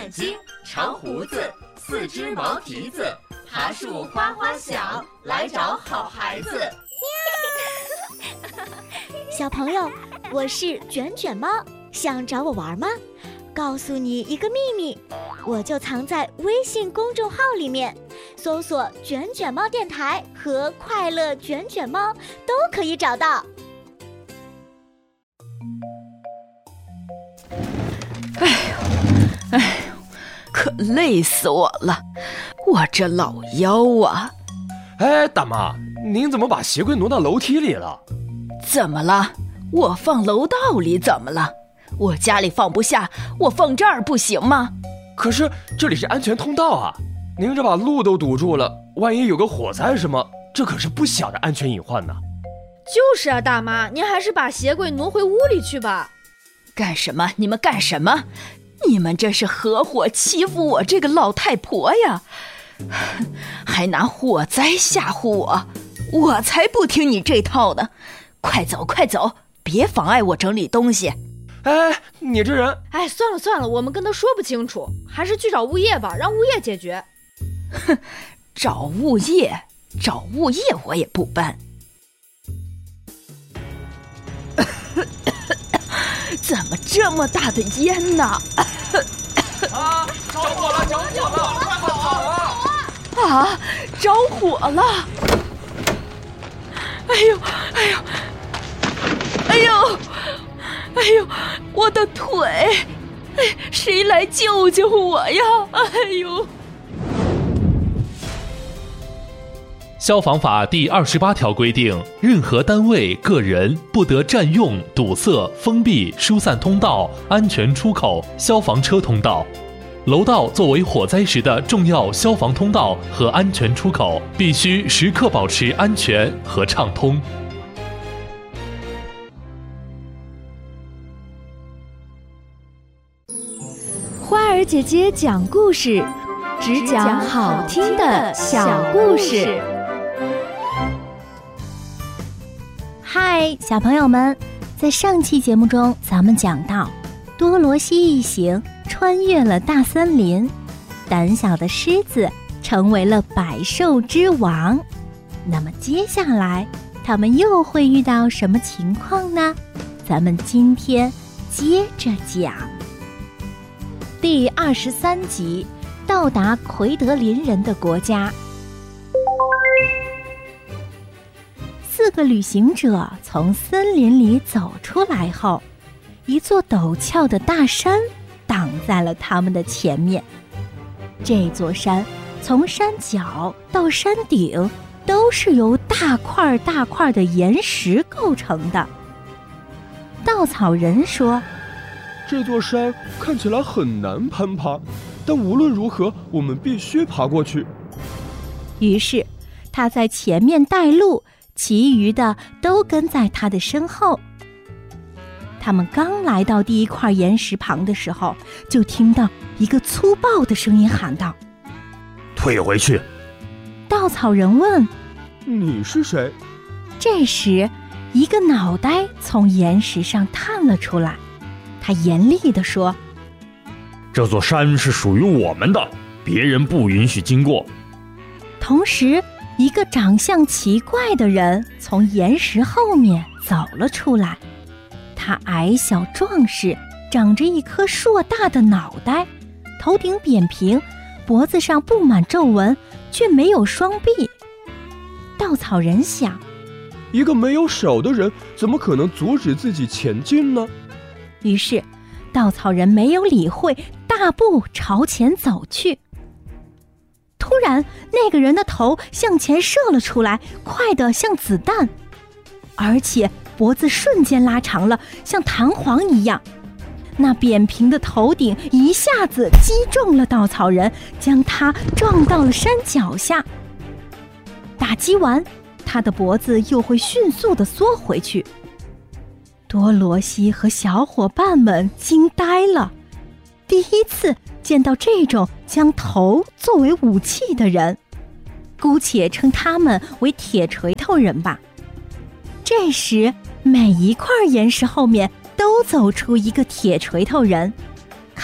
眼睛，长胡子，四只毛蹄子，爬树哗哗响，来找好孩子。 小朋友，我是卷卷猫，想找我玩吗？告诉你一个秘密，我就藏在微信公众号里面，搜索卷卷猫电台和快乐卷卷猫都可以找到。 哎呦，可累死我了，我这老腰啊！ 哎，大妈，您怎么把鞋柜挪到楼梯里了？ 怎么了？我放楼道里怎么了？我家里放不下，我放这儿不行吗？ 可是这里是安全通道啊，您这把路都堵住了，万一有个火灾什么，这可是不小的安全隐患呢。 就是啊，大妈，您还是把鞋柜挪回屋里去吧。 干什么？你们干什么？你们这是合伙欺负我这个老太婆呀，还拿火灾吓唬我，我才不听你这套呢！快走快走，别妨碍我整理东西。 哎，你这人…… 哎，算了，我们跟他说不清楚，还是去找物业吧，让物业解决。 哼，找物业我也不搬。怎么这么大的烟呢？ 啊！着火了！快跑啊！ 啊！着火了！哎呦！我的腿！哎，谁来救救我呀？哎呦！ 消防法第28条规定，任何单位、个人不得占用、堵塞、封闭、疏散通道、安全出口、消防车通道。楼道作为火灾时的重要消防通道和安全出口，必须时刻保持安全和畅通。 花儿姐姐讲故事，只讲好听的小故事。 嗨，小朋友们，在上期节目中，咱们讲到多罗西一行穿越了大森林，胆小的狮子成为了百兽之王。那么接下来他们又会遇到什么情况呢？咱们今天接着讲。第23集，到达奎德林人的国家。4个旅行者从森林里走出来后，一座陡峭的大山挡在了他们的前面。这座山从山脚到山顶都是由大块大块的岩石构成的。稻草人说， 这座山看起来很难攀爬，但无论如何，我们必须爬过去。 于是他在前面带路，其余的都跟在他的身后。他们刚来到第一块岩石旁的时候，就听到一个粗暴的声音喊道： 退回去！ 稻草人问： 你是谁？ 这时一个脑袋从岩石上探了出来，他严厉地说： 这座山是属于我们的，别人不允许经过。 同时一个长相奇怪的人从岩石后面走了出来，他矮小壮实，长着一颗硕大的脑袋，头顶扁平，脖子上布满皱纹，却没有双臂。稻草人想， 一个没有手的人怎么可能阻止自己前进呢？ 于是稻草人没有理会，大步朝前走去。突然那个人的头向前射了出来，快得像子弹，而且脖子瞬间拉长了，像弹簧一样。那扁平的头顶一下子击中了稻草人，将他撞到了山脚下。打击完，他的脖子又会迅速地缩回去。多罗西和小伙伴们惊呆了，第一次见到这种将头作为武器的人，姑且称他们为铁锤头人吧。这时每一块岩石后面都走出一个铁锤头人，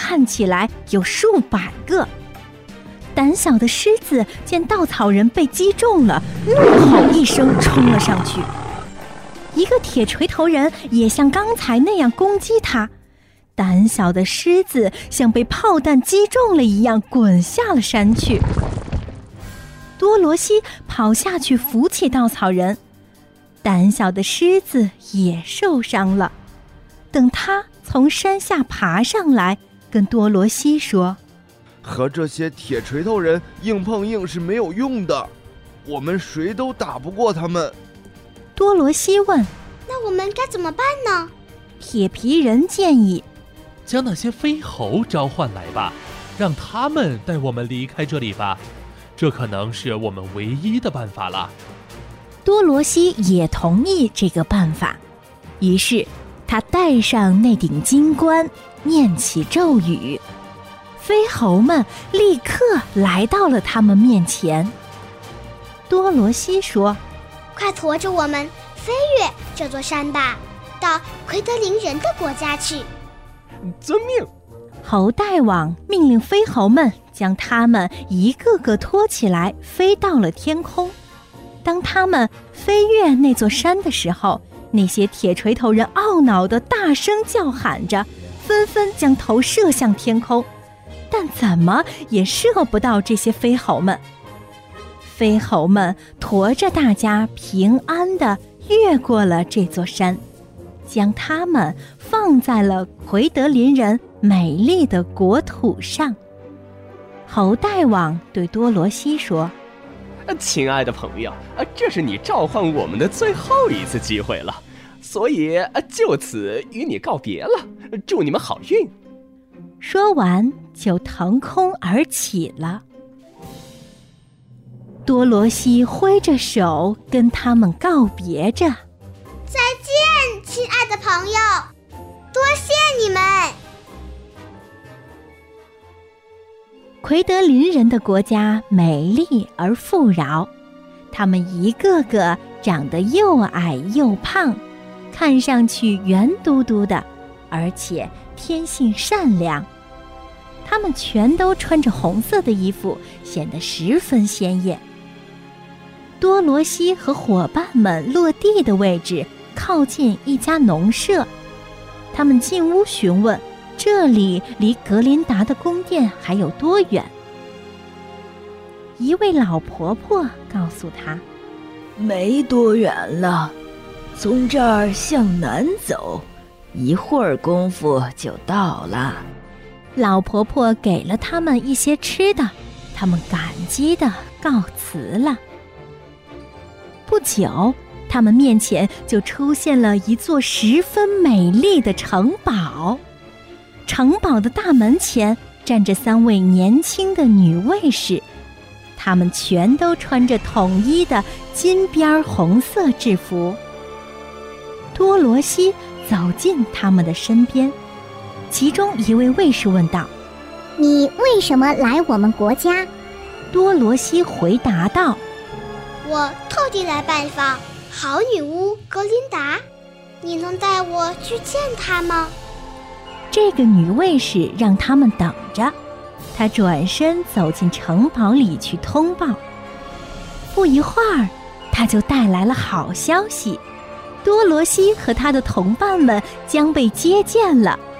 看起来有数百个。胆小的狮子见稻草人被击中了，怒吼一声冲了上去。一个铁锤头人也像刚才那样攻击他，胆小的狮子像被炮弹击中了一样滚下了山去。多罗西跑下去扶起稻草人，胆小的狮子也受伤了。等他从山下爬上来，跟多罗西说： 和这些铁锤头人硬碰硬是没有用的，我们谁都打不过他们。 多罗西问： 那我们该怎么办呢？ 铁皮人建议： 将那些飞猴召唤来吧，让他们带我们离开这里吧，这可能是我们唯一的办法了。 多罗西也同意这个办法，于是他戴上那顶金冠，念起咒语，飞猴们立刻来到了他们面前。多罗西说： 快驮着我们飞越这座山吧，到奎德林人的国家去。 遵命。 猴大王命令飞猴们将他们一个个拖起来，飞到了天空。当他们飞越那座山的时候，那些铁锤头人懊恼地大声叫喊着，纷纷将头射向天空，但怎么也射不到这些飞猴们。飞猴们驮着大家平安地越过了这座山，将他们放在了奎德林人美丽的国土上。猴大王对多罗西说： 亲爱的朋友，这是你召唤我们的最后一次机会了，所以就此与你告别了，祝你们好运。 说完就腾空而起了。多罗西挥着手跟他们告别着： 再见，亲爱的朋友，多谢你们。 奎德林人的国家美丽而富饶，他们一个个长得又矮又胖，看上去圆嘟嘟的，而且天性善良。他们全都穿着红色的衣服，显得十分鲜艳。多罗西和伙伴们落地的位置靠近一家农舍，他们进屋询问这里离格林达的宫殿还有多远。一位老婆婆告诉他： 没多远了，从这儿向南走，一会儿功夫就到了。 老婆婆给了他们一些吃的，他们感激地告辞了。不久，他们面前就出现了一座十分美丽的城堡。城堡的大门前站着3位年轻的女卫士，她们全都穿着统一的金边红色制服。多罗西走进他们的身边，其中一位卫士问道： 你为什么来我们国家？ 多罗西回答道： 我特地来拜访好女巫格琳达，你能带我去见她吗？ 这个女卫士让他们等着，她转身走进城堡里去通报。不一会儿，她就带来了好消息，多罗西和他的同伴们将被接见了。